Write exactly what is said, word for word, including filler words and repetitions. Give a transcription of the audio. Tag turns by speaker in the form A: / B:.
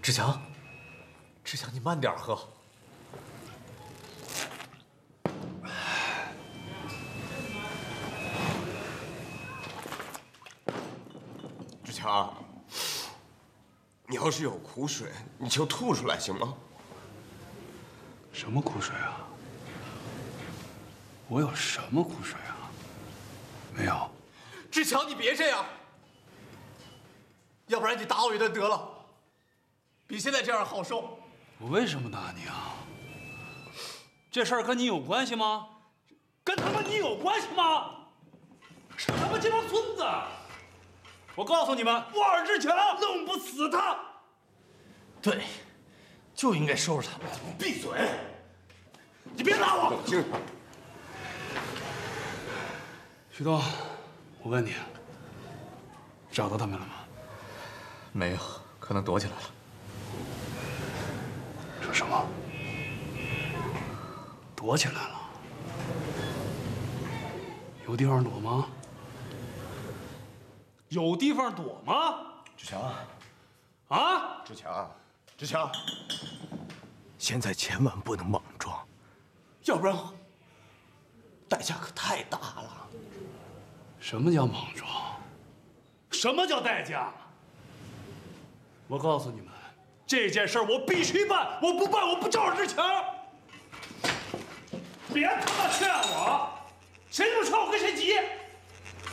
A: 志强，志强，你慢点喝。
B: 志强，你要是有苦水，你就吐出来行吗？
C: 什么苦水啊？我有什么苦水啊？没有。
A: 志强，你别这样，要不然你打我一顿得了，比现在这样好受。
C: 我为什么打你啊？这事儿跟你有关系吗？跟他妈你有关系吗？是他妈这帮孙子！我告诉你们，万志强弄不死他。
A: 对，就应该收拾他们。
C: 闭嘴！你别打我！
B: 冷静。
C: 徐东，我问你，找到他们了吗？
A: 没有，可能躲起来了。
C: 说什么？躲起来了？有地方躲吗？有地方躲吗？
B: 志强，
C: 啊！
B: 志强，志强，
A: 现在千万不能莽撞，要不然代价可太大了。
C: 什么叫莽撞？什么叫代价？我告诉你们，这件事我必须办，我不办我不招志强。别他妈劝我，谁他妈劝我跟谁急？